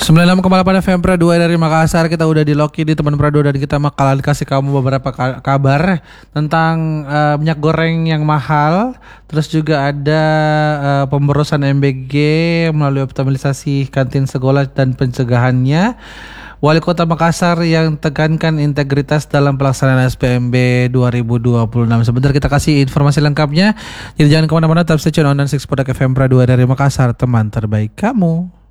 96,8 FM Prado dari Makassar. Kita udah di Loki di teman Prado dan kita bakal kasih kamu beberapa kabar tentang minyak goreng yang mahal. Terus juga ada pemborosan MBG melalui optimalisasi kantin sekolah dan pencegahannya. Wali Kota Makassar yang tekankan integritas dalam pelaksanaan SPMB 2026. Sebentar kita kasih informasi lengkapnya. Jadi jangan kemana-mana, tetap stay tune on 96 FM Prado dari Makassar, teman terbaik kamu.